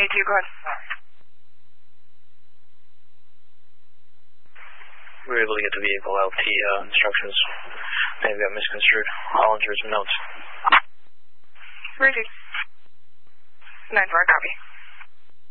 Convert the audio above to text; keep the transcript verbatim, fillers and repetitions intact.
A two, go ahead. We were able to get the vehicle L T uh, instructions. Maybe got misconstrued. Hollinger, some notes. Ready. nine four, copy.